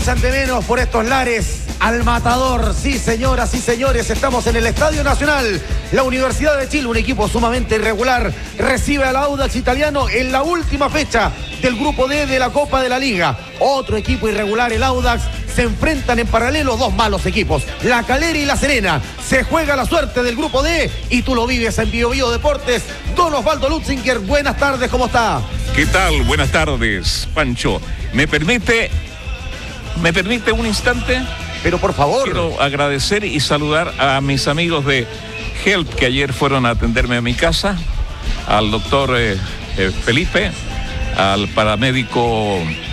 echan de menos por estos lares al matador. Sí, señoras y señores, estamos en el Estadio Nacional. La Universidad de Chile, un equipo sumamente irregular, recibe al Audax Italiano en la última fecha del Grupo D de la Copa de la Liga. Otro equipo irregular, el Audax. Se enfrentan en paralelo dos malos equipos, La Calera y La Serena. Se juega la suerte del Grupo D y tú lo vives en Bio Bio Deportes. Don Osvaldo Lutzinger, buenas tardes, ¿cómo está? ¿Qué tal? Buenas tardes, Pancho. ¿Me permite un instante? Pero por favor. Quiero agradecer y saludar a mis amigos de Help que ayer fueron a atenderme a mi casa, al doctor Felipe, al paramédico